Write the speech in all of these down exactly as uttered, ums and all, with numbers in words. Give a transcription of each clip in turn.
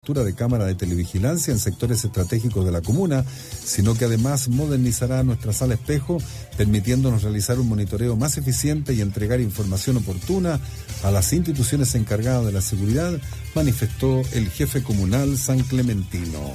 de cámara de televigilancia en sectores estratégicos de la comuna, sino que además modernizará nuestra sala espejo, permitiéndonos realizar un monitoreo más eficiente y entregar información oportuna a las instituciones encargadas de la seguridad, manifestó el jefe comunal San Clementino.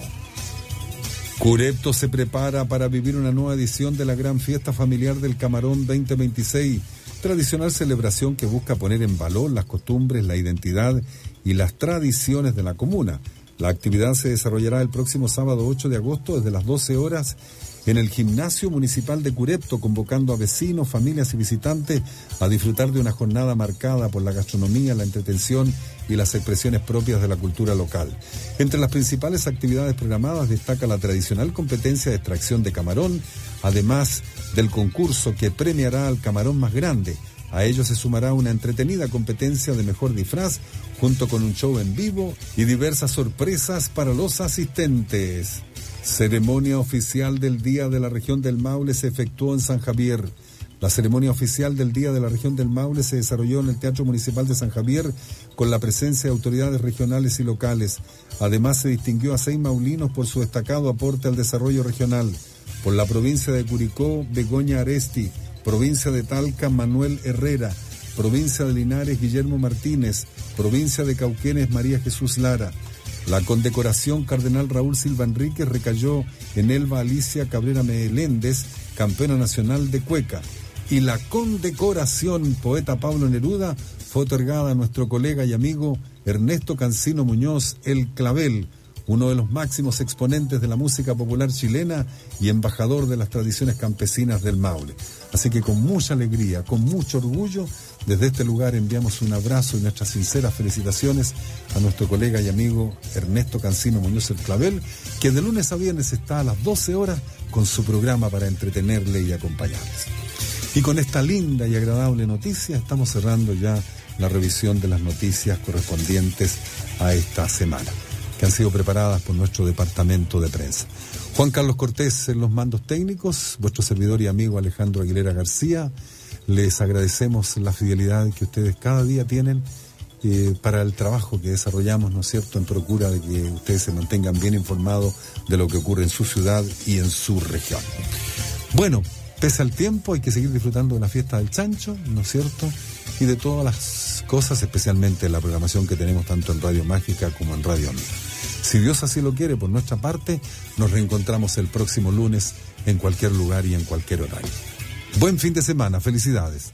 Curepto se prepara para vivir una nueva edición de la gran fiesta familiar del Camarón veinte veintiséis, tradicional celebración que busca poner en valor las costumbres, la identidad y las tradiciones de la comuna. La actividad se desarrollará el próximo sábado ocho de agosto desde las doce horas en el Gimnasio Municipal de Curepto, convocando a vecinos, familias y visitantes a disfrutar de una jornada marcada por la gastronomía, la entretención y las expresiones propias de la cultura local. Entre las principales actividades programadas destaca la tradicional competencia de extracción de camarón, además del concurso que premiará al camarón más grande. A ello se sumará una entretenida competencia de mejor disfraz, junto con un show en vivo y diversas sorpresas para los asistentes. Ceremonia oficial del Día de la Región del Maule se efectuó en San Javier. La ceremonia oficial del Día de la Región del Maule se desarrolló en el Teatro Municipal de San Javier con la presencia de autoridades regionales y locales. Además, se distinguió a seis maulinos por su destacado aporte al desarrollo regional. Por la provincia de Curicó, Begoña Aresti; provincia de Talca, Manuel Herrera; provincia de Linares, Guillermo Martínez; provincia de Cauquenes, María Jesús Lara. La condecoración Cardenal Raúl Silva Enríquez recayó en Elba Alicia Cabrera Meléndez, campeona nacional de cueca. Y la condecoración Poeta Pablo Neruda fue otorgada a nuestro colega y amigo Ernesto Cancino Muñoz, el Clavel, uno de los máximos exponentes de la música popular chilena y embajador de las tradiciones campesinas del Maule. Así que con mucha alegría, con mucho orgullo, desde este lugar enviamos un abrazo y nuestras sinceras felicitaciones a nuestro colega y amigo Ernesto Cancino Muñoz, el Clavel, que de lunes a viernes está a las doce horas con su programa para entretenerle y acompañarles. Y con esta linda y agradable noticia estamos cerrando ya la revisión de las noticias correspondientes a esta semana, que han sido preparadas por nuestro departamento de prensa. Juan Carlos Cortés en los mandos técnicos, vuestro servidor y amigo Alejandro Aguilera García. Les agradecemos la fidelidad que ustedes cada día tienen eh, para el trabajo que desarrollamos, ¿no es cierto?, en procura de que ustedes se mantengan bien informados de lo que ocurre en su ciudad y en su región. Bueno, pese al tiempo, hay que seguir disfrutando de la fiesta del chancho, ¿no es cierto?, y de todas las cosas, especialmente la programación que tenemos tanto en Radio Mágica como en Radio Amiga. Si Dios así lo quiere, por nuestra parte, nos reencontramos el próximo lunes en cualquier lugar y en cualquier horario. Buen fin de semana, felicidades.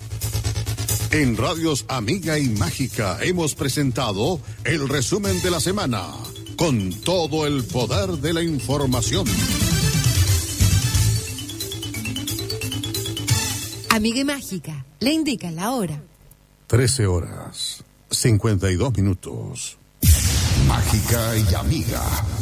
En Radios Amiga y Mágica hemos presentado el resumen de la semana, con todo el poder de la información. Amiga y Mágica, le indica la hora. trece horas, cincuenta y dos minutos. Mágica y Amiga.